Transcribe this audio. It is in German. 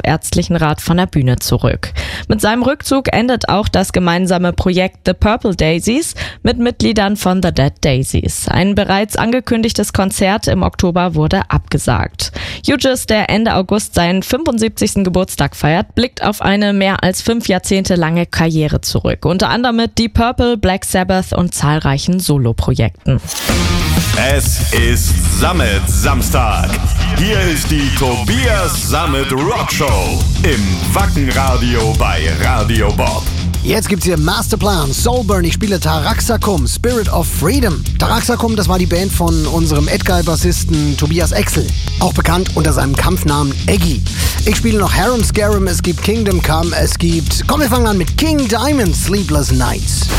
ärztlichen Rat von der Bühne zurück. Mit seinem Rückzug endet auch das gemeinsame Projekt The Purple Daisies mit Mitgliedern von The Dead Daisies. Ein bereits angekündigtes Konzert im Oktober wurde abgesagt. Hughes, der Ende August seinen 75. Geburtstag feiert, blickt auf eine mehr als 5 Jahrzehnte lange Karriere zurück. Unter anderem mit Deep Purple, Black Sabbath und zahlreichen Soloprojekten. Es ist Sammet-Samstag. Hier ist die Tobias Sammet Rockshow im Wackenradio bei Radio Bob. Jetzt gibt's hier Masterplan, Soulburn, ich spiele Taraxacum, Spirit of Freedom. Taraxacum, das war die Band von unserem Edguy-Bassisten Tobias Exel, auch bekannt unter seinem Kampfnamen Eggy. Ich spiele noch Harem Scarum, es gibt Kingdom Come, wir fangen an mit King Diamond, Sleepless Nights.